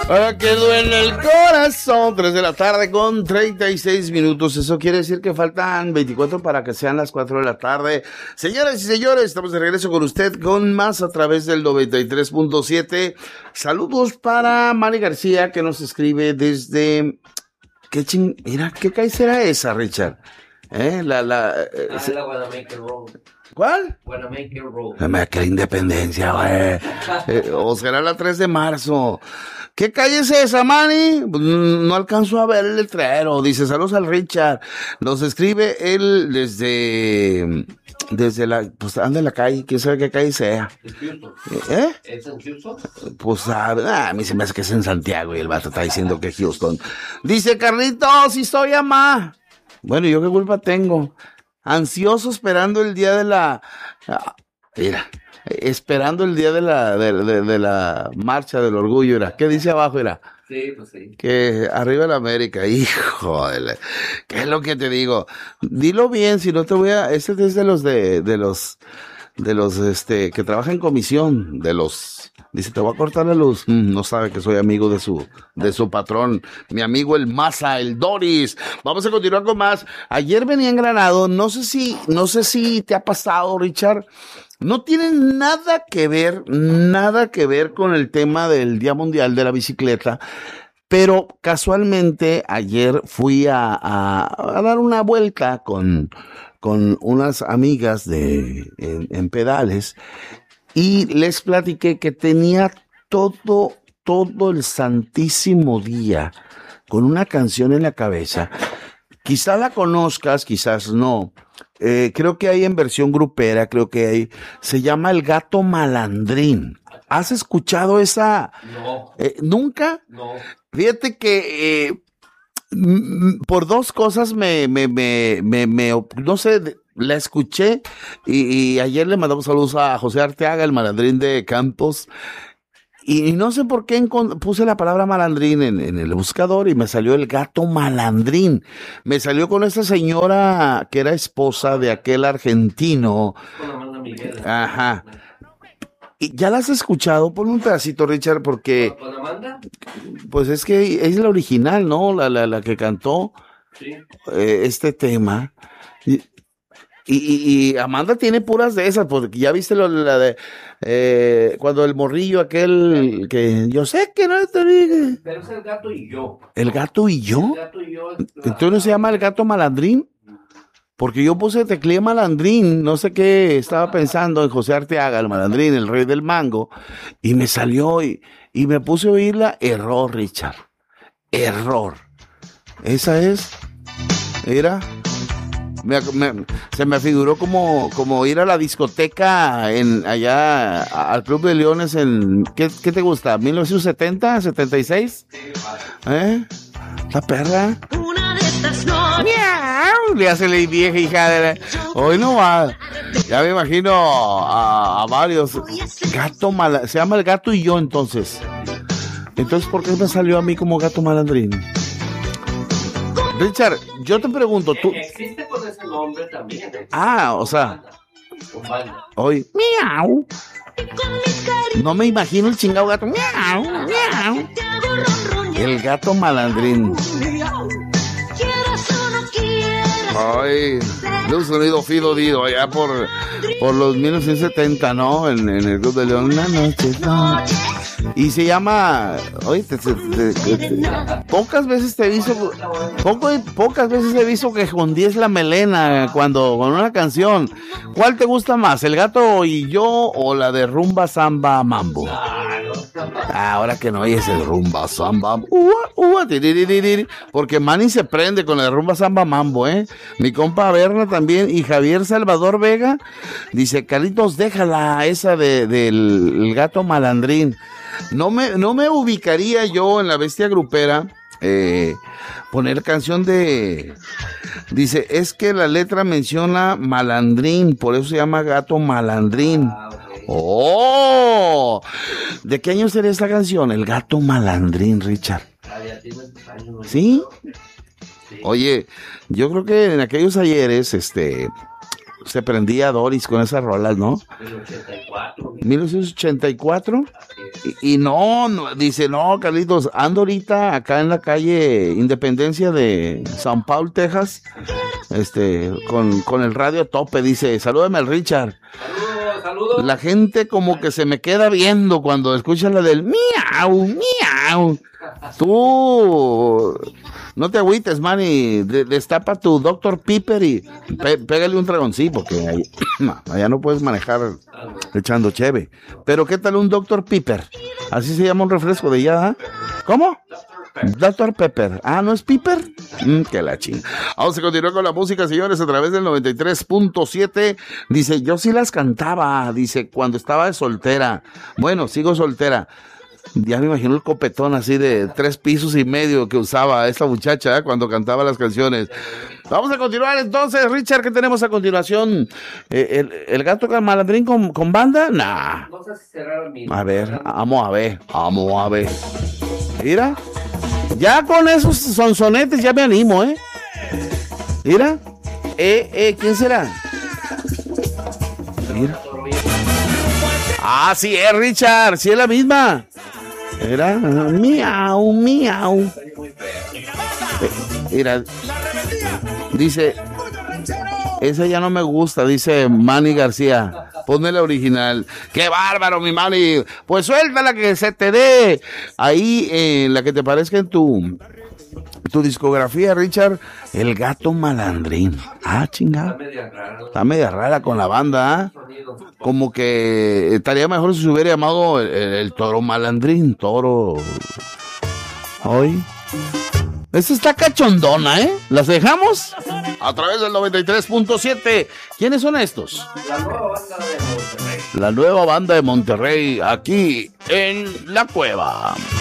Para que duele el corazón. 3 de la tarde con 36 minutos. Eso quiere decir que faltan 24 para que sean las 4 de la tarde. Señoras y señores, estamos de regreso con usted con más a través del 93.7. Saludos para Mari García, que nos escribe desde... Mira, ¿qué calle será esa, Richard? La Guanamaker Road. ¿Cuál? Guanamaker Road. Que la Independencia, güey. O será la 3 de marzo. ¿Qué calle es esa, Manny? No alcanzo a ver el letrero. Dice, saludos al Richard. Nos escribe él desde la, pues anda en la calle, quién sabe qué calle sea. ¿Es Houston? ¿Es en Houston? Pues a mí se me hace que es en Santiago y el vato está diciendo que es Houston. Dice, Carlitos, sí soy mamá. Bueno, ¿yo qué culpa tengo? Ansioso esperando el día de la... esperando el día de la marcha del orgullo, era. ¿Qué dice abajo, era? Sí, pues sí. Que arriba la América, hijo de ¿qué es lo que te digo? Dilo bien, si no te voy a... Este es de los que trabajan en comisión, dice, te voy a cortar la luz. No sabe que soy amigo de su patrón, mi amigo el Maza, el Doris. Vamos a continuar con más. Ayer venía en Granado, no sé si te ha pasado, Richard. No tiene nada que ver con el tema del Día Mundial de la Bicicleta, pero casualmente ayer fui a dar una vuelta con unas amigas en pedales y les platiqué que tenía todo el santísimo día con una canción en la cabeza. Quizás la conozcas, quizás no. Creo que hay en versión grupera, se llama El Gato Malandrín. ¿Has escuchado esa? No. ¿Nunca? No. Fíjate que por dos cosas no sé, la escuché y ayer le mandamos saludos a José Arteaga, el malandrín de Campos. Y no sé por qué puse la palabra malandrín en el buscador y me salió El Gato Malandrín. Me salió con esta señora que era esposa de aquel argentino. Con Amanda Miguel. Ajá. ¿Y ya la has escuchado? Ponme un pedacito, Richard, porque... ¿Con Amanda? Pues es que es la original, ¿no? La que cantó Sí. Este tema. Y Amanda tiene puras de esas, porque ya viste la de cuando el morrillo aquel que yo sé que no te dije. Pero es El Gato y Yo. ¿El Gato y Yo? El Gato y Yo. ¿Entonces no se llama El Gato Malandrín? Porque yo tecleé malandrín, no sé qué, estaba pensando en José Arteaga, el malandrín, el rey del mango, y me salió y me puse a oírla, error, Richard, error. Esa es, era, se me figuró como ir a la discoteca allá al Club de Leones ¿qué te gusta? ¿1970? ¿76? La perra. ¡Miau! Le hace la vieja hija de hoy no va. Ya me imagino a varios. Se llama El Gato y Yo, entonces. Entonces, ¿por qué me salió a mí como Gato Malandrín? Richard, yo te pregunto, tú... Existe con ese nombre también. O sea... Con banda. Hoy... ¡Miau! No me imagino el chingado gato. ¡Miau! ¡Miau! El Gato Malandrín. Ay, de un sonido fido dido allá por los 1970, ¿no? En el Club de León, una noche. Y se llama, oye, pocas veces te he visto, pocas veces he visto que escondíes la melena con una canción. ¿Cuál te gusta más, El Gato y Yo o la de Rumba Samba Mambo? Ahora que no oyes el Rumba Samba, porque Manny se prende con el Rumba Samba Mambo, Mi compa Berna también, y Javier Salvador Vega dice, Carlitos, déjala esa del Gato Malandrín. No me ubicaría yo en la bestia grupera, poner canción dice, es que la letra menciona malandrín, por eso se llama Gato Malandrín. Okay. ¡Oh! ¿De qué año sería esta canción? El Gato Malandrín, Richard. Ya tiene años, ¿no? ¿Sí? Sí. Oye, yo creo que en aquellos ayeres, se prendía Doris con esas rolas, ¿no? El 84. 1984. Y no, dice, no, Carlitos, ando ahorita acá en la calle Independencia de San Paul, Texas, con el radio a tope, dice, salúdame al Richard. Saludos, saludos. La gente como que se me queda viendo cuando escuchan la del miau, miau. Tú no te agüites, man, y destapa tu Dr. Pepper y pégale un tragoncito, porque allá no puedes manejar echando cheve. Pero ¿qué tal un Dr. Pepper? Así se llama un refresco de allá, ¿eh? ¿Cómo? Dr. Pepper. Ah, ¿no es Pepper? Que la ching. Vamos a continuar con la música, señores, a través del 93.7. Dice, yo sí las cantaba, dice, cuando estaba de soltera. Bueno, sigo soltera. Ya me imagino el copetón así de 3 pisos y medio que usaba esta muchacha cuando cantaba las canciones. Vamos a continuar entonces, Richard, ¿qué tenemos a continuación? ¿El gato malandrín con banda? Nah. No sé si será el mismo. A ver, vamos a ver. Mira, ya con esos sonsonetes ya me animo, ¿eh? Mira, ¿quién será? Mira. Ah, sí es, Richard, sí es la misma. Era miau, miau. Mira, dice, esa ya no me gusta, dice Manny García. Ponme la original. ¡Qué bárbaro, mi Manny! Pues suéltala que se te dé. Ahí, la que te parezca en tu discografía, Richard, El Gato Malandrín. Ah, chingada. Está media rara con la banda, ¿eh? Como que estaría mejor si se hubiera llamado el Toro Malandrín. Toro. Hoy. Esta está cachondona, ¿eh? ¿Las dejamos? A través del 93.7. ¿Quiénes son estos? La nueva banda de Monterrey. La nueva banda de Monterrey, aquí en La Cueva.